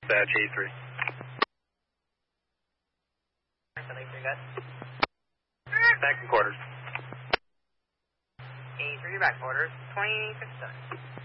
Dispatch A3. Back in quarters. A3 back quarters, 26 seconds.